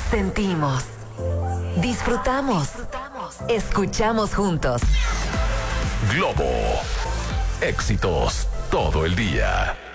Sentimos, disfrutamos, escuchamos juntos. Globo. Éxitos todo el día.